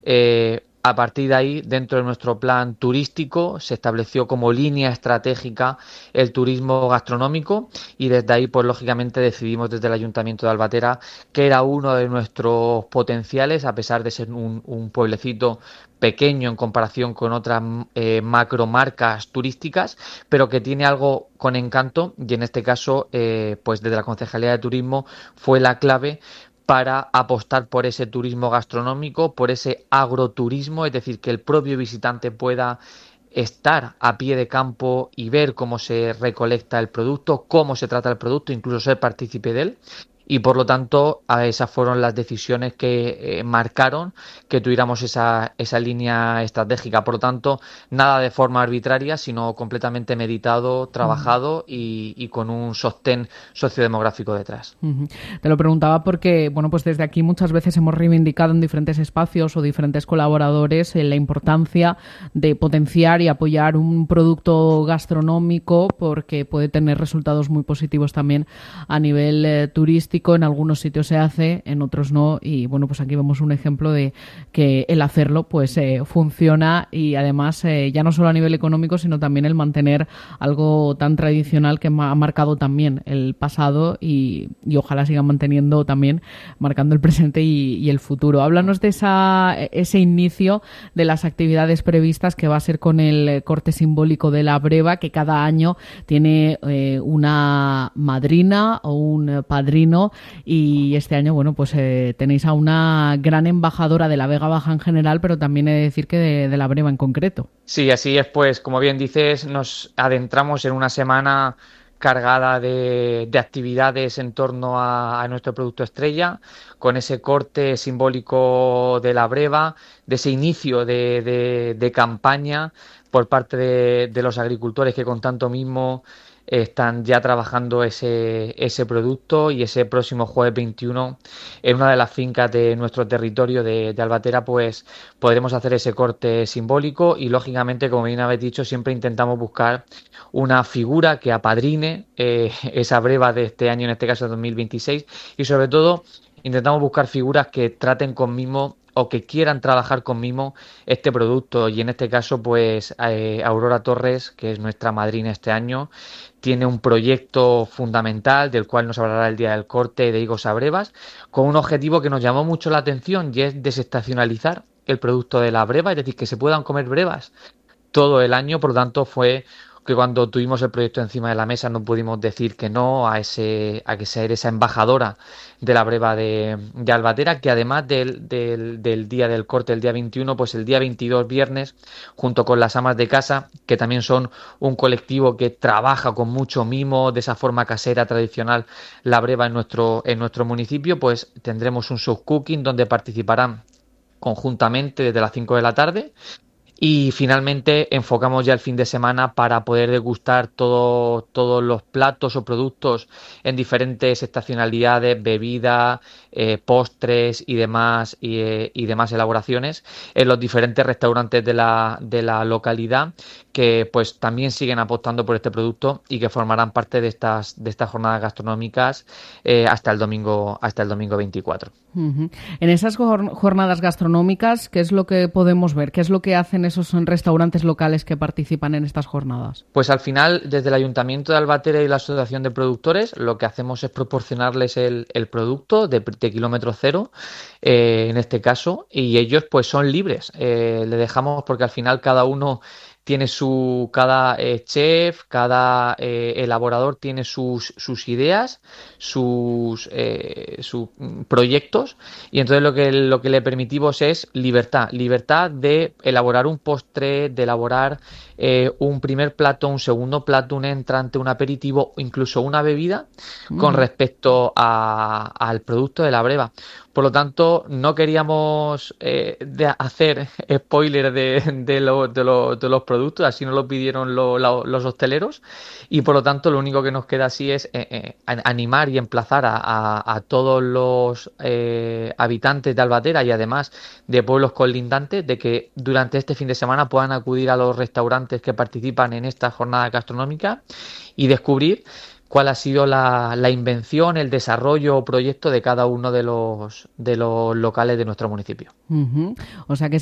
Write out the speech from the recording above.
A partir de ahí, dentro de nuestro plan turístico, se estableció como línea estratégica el turismo gastronómico y desde ahí, pues lógicamente decidimos desde el Ayuntamiento de Albatera que era uno de nuestros potenciales, a pesar de ser un pueblecito pequeño en comparación con otras macromarcas turísticas, pero que tiene algo con encanto y en este caso, pues desde la Concejalía de Turismo fue la clave para apostar por ese turismo gastronómico, por ese agroturismo, es decir, que el propio visitante pueda estar a pie de campo y ver cómo se recolecta el producto, cómo se trata el producto, incluso ser partícipe de él. Y por lo tanto, esas fueron las decisiones que marcaron que tuviéramos esa línea estratégica. Por lo tanto, nada de forma arbitraria, sino completamente meditado, Ujú. trabajado y con un sostén sociodemográfico detrás. Ujú. Te lo preguntaba porque, bueno, pues desde aquí muchas veces hemos reivindicado en diferentes espacios o diferentes colaboradores la importancia de potenciar y apoyar un producto gastronómico porque puede tener resultados muy positivos también a nivel turístico. En algunos sitios se hace, en otros no. Y bueno, pues aquí vemos un ejemplo de que el hacerlo pues funciona y además ya no solo a nivel económico, sino también el mantener algo tan tradicional que ha marcado también el pasado y ojalá sigan manteniendo también, marcando el presente y el futuro. Háblanos de ese inicio de las actividades previstas que va a ser con el corte simbólico de la breva, que cada año tiene una madrina o un padrino y este año, bueno, pues tenéis a una gran embajadora de la Vega Baja en general, pero también he de decir que de la breva en concreto. Sí, así es, pues como bien dices, nos adentramos en una semana cargada de actividades en torno a nuestro producto estrella, con ese corte simbólico de la breva, de ese inicio de campaña por parte de los agricultores que con tanto mismo están ya trabajando ese producto y ese próximo jueves 21 en una de las fincas de nuestro territorio de Albatera, pues podremos hacer ese corte simbólico y lógicamente, como bien habéis dicho, siempre intentamos buscar una figura que apadrine esa breva de este año, en este caso 2026, y sobre todo intentamos buscar figuras que traten con mimo o que quieran trabajar con mimo este producto y en este caso pues Aurora Torres, que es nuestra madrina este año, tiene un proyecto fundamental del cual nos hablará el día del corte de higos a brevas, con un objetivo que nos llamó mucho la atención y es desestacionalizar el producto de la breva, es decir, que se puedan comer brevas todo el año, por lo tanto fue que cuando tuvimos el proyecto encima de la mesa no pudimos decir que no a que ser esa embajadora de la breva de Albatera, que además del día del corte, el día 21, pues el día 22 viernes, junto con las amas de casa, que también son un colectivo que trabaja con mucho mimo, de esa forma casera tradicional, la breva en nuestro municipio, pues tendremos un show cooking donde participarán conjuntamente desde las 5 de la tarde y finalmente enfocamos ya el fin de semana para poder degustar todos los platos o productos en diferentes estacionalidades, bebidas, postres y demás elaboraciones en los diferentes restaurantes de la localidad que pues también siguen apostando por este producto y que formarán parte de estas jornadas gastronómicas hasta el domingo 24. Uh-huh. En esas jornadas gastronómicas, ¿qué es lo que podemos ver? ¿Qué es lo que hacen esos restaurantes locales que participan en estas jornadas? Pues al final, desde el Ayuntamiento de Albatera y la Asociación de Productores, lo que hacemos es proporcionarles el producto de kilómetro cero, en este caso, y ellos pues son libres. Le dejamos porque al final cada uno tiene cada chef, cada elaborador tiene sus ideas, sus proyectos, y entonces lo que le permitimos es libertad, libertad de elaborar un postre, de elaborar un primer plato, un segundo plato, un entrante, un aperitivo, incluso una bebida con Uh-huh. respecto al producto de la breva. Por lo tanto, no queríamos hacer spoiler de los productos, así nos lo pidieron los hosteleros, y por lo tanto lo único que nos queda así es animar y emplazar a todos los habitantes de Albatera y además de pueblos colindantes de que durante este fin de semana puedan acudir a los restaurantes que participan en esta jornada gastronómica y descubrir cuál ha sido la invención, el desarrollo o proyecto de cada uno de los locales de nuestro municipio. O sea que